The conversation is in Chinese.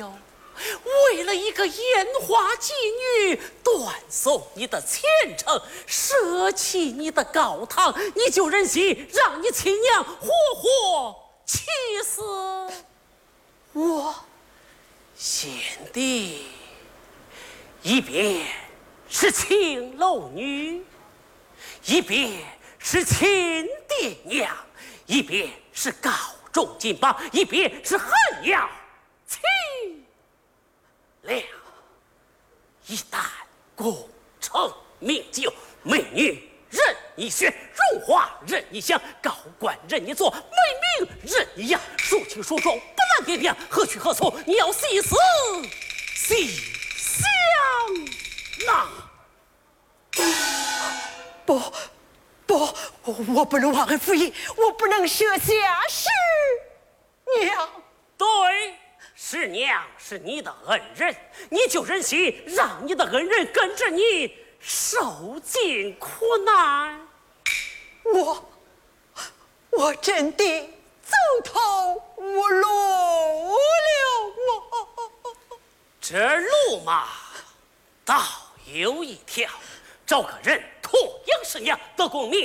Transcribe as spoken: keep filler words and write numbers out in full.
有为了一个烟花妓女断送你的前程，舍弃你的高堂，你就忍心让你亲娘活活气死？ 我贤弟，一边是青楼女，一边是亲爹娘，一边是高中金榜，一边是恨要亲了。一旦功成名就，美女任你选，荣华任你享，高官任你做，美名任你扬，孰轻孰重不难点点，何去何从？你要细思细想呐！ 不不，我不能忘恩负义，我不能舍下师娘。 对，师娘是你的恩人，你就忍心让你的恩人跟着你受尽苦难？ 我我真的走投无路了。我这路嘛，倒有一条，找个人驮杨师娘得功名。